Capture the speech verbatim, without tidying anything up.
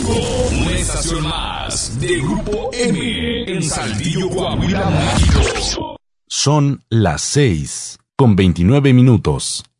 cinco, una estación más de Grupo M en Saltillo, Coahuila, México. Son las seis con veintinueve minutos.